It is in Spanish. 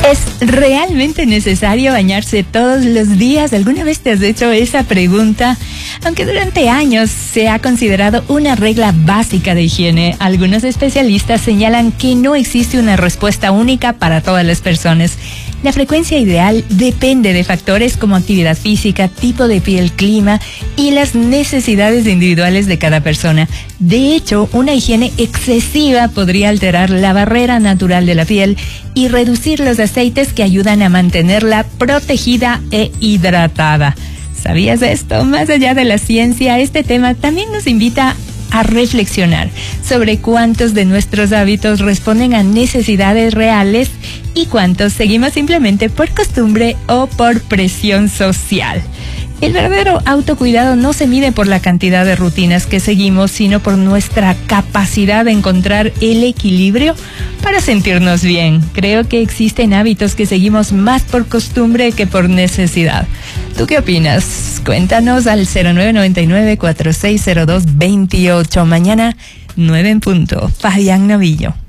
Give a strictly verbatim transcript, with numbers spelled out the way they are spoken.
¿Es realmente necesario bañarse todos los días? ¿Alguna vez te has hecho esa pregunta? Aunque durante años se ha considerado una regla básica de higiene, algunos especialistas señalan que no existe una respuesta única para todas las personas. La frecuencia ideal depende de factores como actividad física, tipo de piel, clima y las necesidades individuales de cada persona. De hecho, una higiene excesiva podría alterar la barrera natural de la piel y reducir los aceites que ayudan a mantenerla protegida e hidratada. ¿Sabías esto? Más allá de la ciencia, este tema también nos invita a reflexionar sobre cuántos de nuestros hábitos responden a necesidades reales y cuántos seguimos simplemente por costumbre o por presión social. El verdadero autocuidado no se mide por la cantidad de rutinas que seguimos, sino por nuestra capacidad de encontrar el equilibrio para sentirnos bien. Creo que existen hábitos que seguimos más por costumbre que por necesidad. ¿Tú qué opinas? Cuéntanos al cero nueve nueve nueve, cuatro seis cero dos, dos ocho. Mañana, nueve en punto. Fabián Novillo.